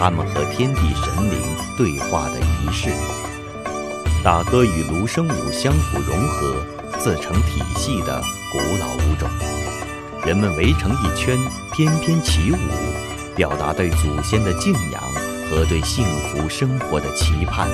他们和天地神灵对话的仪式。打歌与芦笙舞相互融合，自成体系的古老舞种。人们围成一圈，翩翩起舞，表达对祖先的敬仰和对幸福生活的期盼。